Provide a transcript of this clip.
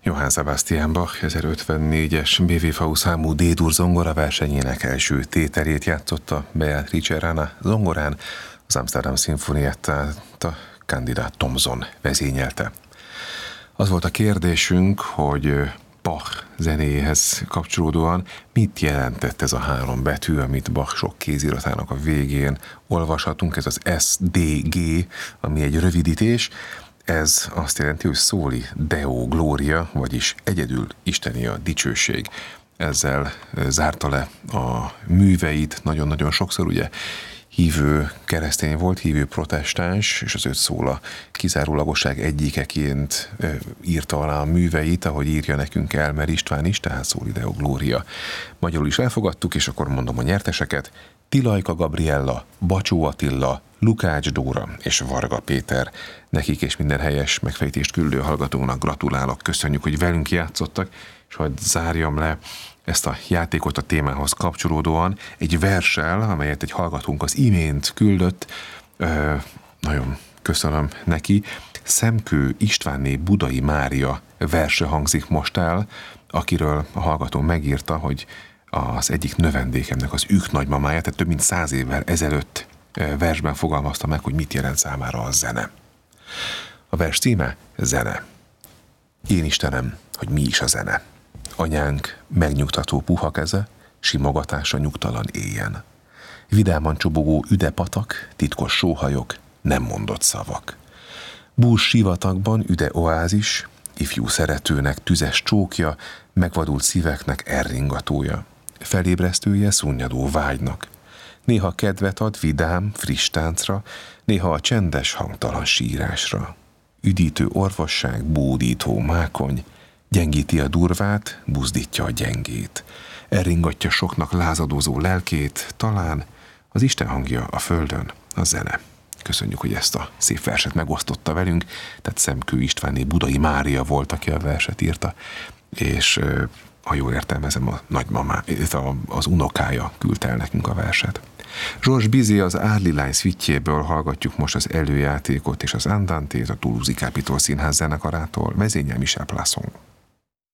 Johann Sebastian Bach 1054-es BWV számú D-dur zongora versenyének első tételét játszotta Beatrice Rana zongorán, az Amsterdam Szimfonietta Candida Thompson vezényelte. Az volt a kérdésünk, hogy Bach zenéhez kapcsolódóan mit jelentett ez a 3 betű, amit Bach sok kéziratának a végén olvashatunk, ez az SDG, ami egy rövidítés. Ez azt jelenti, hogy Soli Deo Gloria, vagyis egyedül Isteni a dicsőség. Ezzel zárta le a műveit, nagyon-nagyon sokszor ugye hívő keresztény volt, hívő protestáns, és az 5 szóla kizárólagosság egyikeként írta alá a műveit, ahogy írja nekünk Elmer István is, tehát Soli Deo Gloria. Magyarul is elfogadtuk, és akkor mondom a nyerteseket: Tilajka Gabriella, Bacsó Attila, Lukács Dóra és Varga Péter. Nekik és minden helyes megfejtést küldő hallgatónak gratulálok, köszönjük, hogy velünk játszottak, és hadd zárjam le ezt a játékot a témához kapcsolódóan egy verssel, amelyet egy hallgatónk az imént küldött. Nagyon köszönöm neki. Szemkő Istvánné Budai Mária verse hangzik most el, akiről a hallgató megírta, hogy az egyik növendékemnek az ők nagymamája, tehát több mint 100 évvel ezelőtt versben fogalmazta meg, hogy mit jelent számára a zene. A vers címe Zene. Én Istenem, hogy mi is a zene. Anyánk megnyugtató puha keze, simogatása nyugtalan éjjen. Vidáman csobogó üdepatak, titkos sóhajok, nem mondott szavak. Bús sivatagban üde oázis, ifjú szeretőnek tüzes csókja, megvadult szíveknek elringatója. Felébresztője szunnyadó vágynak. Néha kedvet ad vidám, friss táncra, néha a csendes hangtalan sírásra. Üdítő orvosság, bódító mákony, gyengíti a durvát, buzdítja a gyengét. Elringatja soknak lázadozó lelkét, talán az Isten hangja a földön, a zene. Köszönjük, hogy ezt a szép verset megosztotta velünk, tehát Szemkő Istvánné Budai Mária volt, aki a verset írta, és ha jól értelmezem, a nagymamá, az unokája küldte el nekünk a verset. Georges Bizet az Árlilány szvitjéből hallgatjuk most az előjátékot és az Andantét a Toulouse-i Capitol Színház zenekarától, vezényel Michel Plasson.